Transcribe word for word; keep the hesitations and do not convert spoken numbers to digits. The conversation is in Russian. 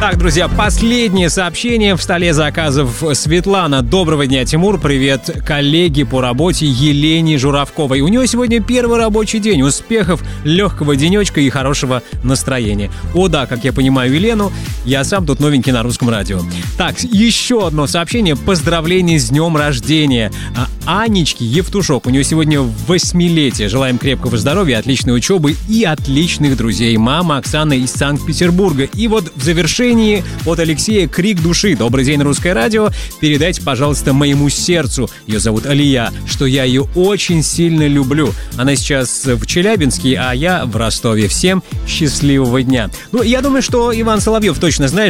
Так, друзья, последнее сообщение в столе заказов. Светлана. Доброго дня, Тимур. Привет коллеге по работе Елене Журавковой. У нее сегодня первый рабочий день. Успехов, легкого денечка и хорошего настроения. О да, как я понимаю Елену, я сам тут новенький на русском радио. Так, еще одно сообщение. Поздравления с днем рождения. Анечки Евтушок. У нее сегодня восьмилетие. Желаем крепкого здоровья, отличной учебы и отличных друзей. Мама Оксана из Санкт-Петербурга. И вот в завершении от Алексея крик души. Добрый день, Русское радио. Передайте, пожалуйста, моему сердцу, ее зовут Алия, что я ее очень сильно люблю. Она сейчас в Челябинске, а я в Ростове. Всем счастливого дня. Ну, я думаю, что Иван Соловьев точно знает,